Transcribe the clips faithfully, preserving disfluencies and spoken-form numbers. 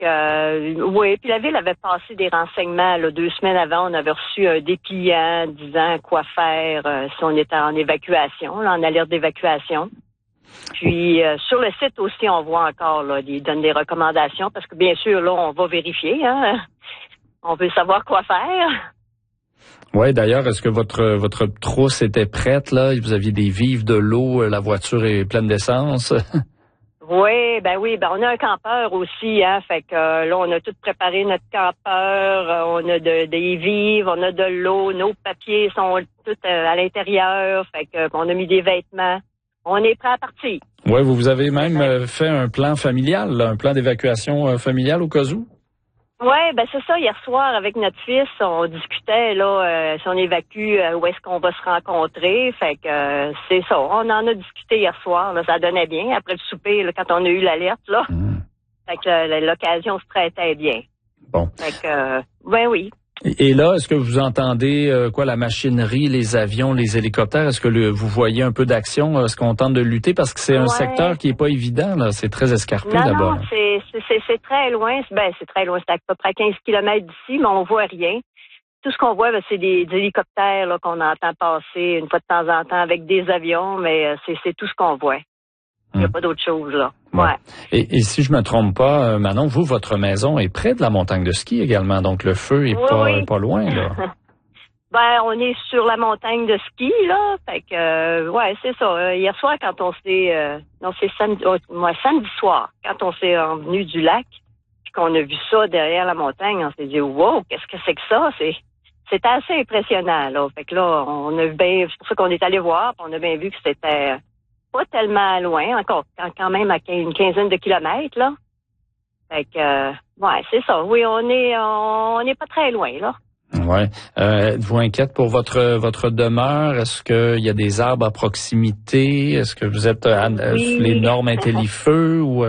que, euh, oui, puis la Ville avait passé des renseignements, là, deux semaines avant, on avait reçu un dépliant disant quoi faire euh, si on était en évacuation, là, en alerte d'évacuation. Puis, euh, sur le site aussi, on voit encore, là, ils donnent des recommandations, parce que bien sûr, là, on va vérifier, hein. On veut savoir quoi faire. Oui, d'ailleurs, est-ce que votre votre trousse était prête, là? Vous aviez des vivres, de l'eau, la voiture est pleine d'essence? Oui, ben oui, ben on a un campeur aussi, hein, fait que euh, là, on a tout préparé notre campeur, euh, on a de, des vivres, on a de l'eau, nos papiers sont tous euh, à l'intérieur, fait que euh, on a mis des vêtements, on est prêt à partir. Oui, vous vous avez même euh, fait un plan familial, là, un plan d'évacuation euh, familiale au cas où? Oui, ben c'est ça. Hier soir, avec notre fils, on discutait là euh, si on évacue, euh, où est-ce qu'on va se rencontrer. Fait que euh, c'est ça. On en a discuté hier soir. Là, ça donnait bien après le souper, là, quand on a eu l'alerte là. Mmh. Fait que euh, l'occasion se prêtait bien. Bon. Fait que euh, ben oui. Et là, est-ce que vous entendez euh, quoi, la machinerie, les avions, les hélicoptères? Est-ce que le, vous voyez un peu d'action? Est-ce qu'on tente de lutter? Parce que c'est un ouais. secteur qui est pas évident, là. C'est très escarpé non, là-bas. Non, c'est, c'est, c'est très loin. Ben, c'est très loin. C'est à peu près quinze kilomètres d'ici, mais on voit rien. Tout ce qu'on voit, ben, c'est des, des hélicoptères là, qu'on entend passer une fois de temps en temps avec des avions, mais c'est, c'est tout ce qu'on voit. Il n'y a hum. pas d'autre chose, là. Ouais. ouais. Et, et si je me trompe pas, Manon, vous, votre maison est près de la montagne de ski également, donc le feu est oui, pas, oui. pas loin, là. Ben, on est sur la montagne de ski, là. Fait que, euh, ouais, c'est ça. Hier soir, quand on s'est, euh, non, c'est samedi, oh, ouais, samedi soir, quand on s'est revenu du lac, puis qu'on a vu ça derrière la montagne, on s'est dit, wow, qu'est-ce que c'est que ça? C'est, c'était assez impressionnant, là. Fait que là, on a bien, c'est pour ça qu'on est allé voir, puis on a bien vu que c'était pas tellement loin, encore, quand même à une quinzaine de kilomètres, là. Fait que, euh, ouais, c'est ça. Oui, on est, on n'est pas très loin, là. Ouais. Euh, êtes-vous inquiète pour votre votre demeure? Est-ce qu'il y a des arbres à proximité? Est-ce que vous êtes à, oui. sous les normes Intellifeu ou?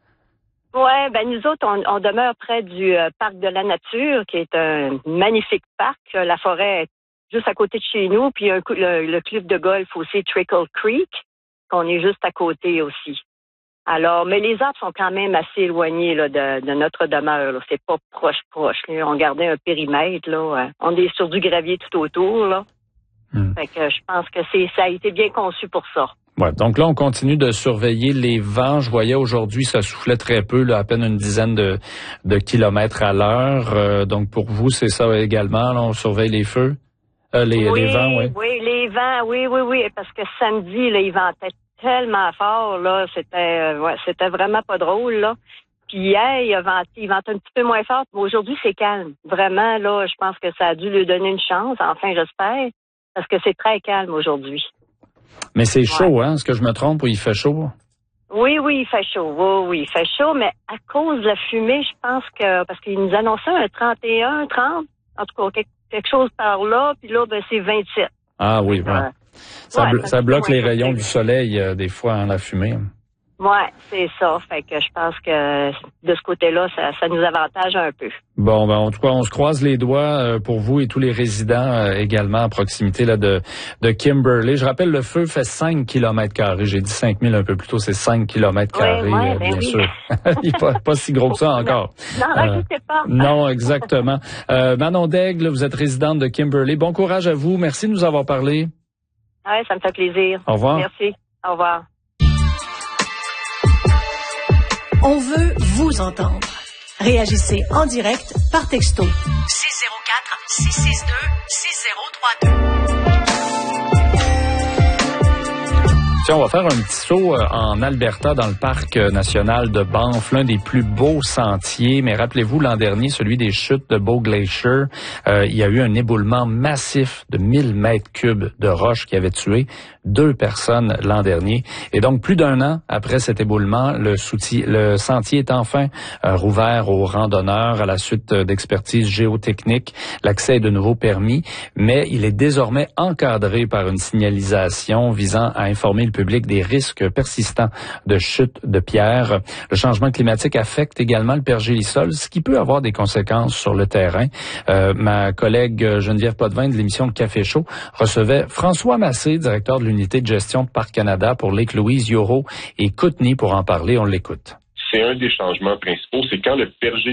Ouais, ben nous autres, on, on demeure près du euh, parc de la nature, qui est un magnifique parc. La forêt est juste à côté de chez nous, puis un, le, le club de golf aussi, Trickle Creek, qu'on est juste à côté aussi. Alors, mais les arbres sont quand même assez éloignés là, de, de notre demeure. Là. C'est pas proche, proche. Là. On gardait un périmètre. Là. On est sur du gravier tout autour. Là. Mm. Fait que je pense que c'est ça a été bien conçu pour ça. Ouais, donc là, on continue de surveiller les vents. Je voyais aujourd'hui, ça soufflait très peu, là, à peine une dizaine de, de kilomètres à l'heure. Euh, donc pour vous, c'est ça également. Là, on surveille les feux, euh, les, oui, les vents, oui. Oui, les vents, oui, oui, oui. Parce que samedi, là, il ventait tellement fort, là, c'était euh, ouais, c'était vraiment pas drôle, là. Puis hier, il a venté, il ventait un petit peu moins fort, mais aujourd'hui, c'est calme. Vraiment, là, je pense que ça a dû lui donner une chance, enfin, j'espère, parce que c'est très calme aujourd'hui. Mais c'est chaud, ouais. Hein? Est-ce que je me trompe ou il fait chaud? Oui, oui, il fait chaud. Oui, oui, il fait chaud, mais à cause de la fumée, je pense que, parce qu'il nous annonçait un trente et un, trente, en tout cas, quelque chose par là, puis là, ben, c'est vingt-sept. Ah oui, ouais. Euh, Ça, ouais, blo- ça ça bloque les rayons du du soleil, euh, des fois, hein, la fumée. Ouais, c'est ça. Fait que je pense que de ce côté-là, ça, ça nous avantage un peu. Bon, ben en tout cas, on se croise les doigts euh, pour vous et tous les résidents euh, également à proximité là de de Kimberley. Je rappelle, le feu fait cinq kilomètres carrés. J'ai dit cinq mille un peu plus tôt, c'est cinq kilomètres carrés, ouais, ouais, euh, ben bien oui. sûr. Il n'est pas, pas si gros que ça encore. Non, non, euh, je sais pas. Non, exactement. Euh, Manon Daigle, vous êtes résidente de Kimberley. Bon courage à vous. Merci de nous avoir parlé. Ouais, ça me fait plaisir. Au revoir. Merci. Au revoir. On veut vous entendre. Réagissez en direct par texto. six zéro quatre, six six deux, six zéro trois deux. Tiens, on va faire un petit saut en Alberta dans le parc national de Banff, l'un des plus beaux sentiers. Mais rappelez-vous, l'an dernier, celui des chutes de Bow Glacier, euh, il y a eu un éboulement massif de mille mètres cubes de roches qui avait tué deux personnes l'an dernier. Et donc, plus d'un an après cet éboulement, le, soutien, le sentier est enfin euh, rouvert aux randonneurs à la suite d'expertises géotechniques. L'accès est de nouveau permis, mais il est désormais encadré par une signalisation visant à informer le public des risques persistants de chute de pierres. Le changement climatique affecte également le pergélisol, ce qui peut avoir des conséquences sur le terrain. Euh, ma collègue Geneviève Potvin de l'émission de Café Chaud recevait François Massé, directeur de l'unité de gestion de Parc Canada pour Lake Louise, Yoro et Kootenay pour en parler. On l'écoute. C'est un des changements principaux, c'est quand le pergélisol